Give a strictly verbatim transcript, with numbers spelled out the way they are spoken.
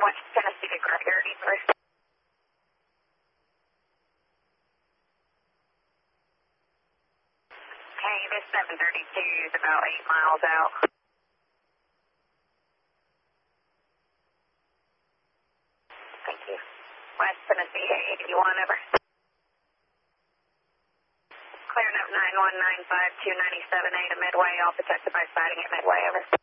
West Tennessee to Gregory, Eastward. Okay, this seven thirty-two is about eight miles out. Thank you. West Tennessee, eighty-one, over. Clearing up nine one nine five two nine seven eight at Midway, all protected by sighting at Midway, over.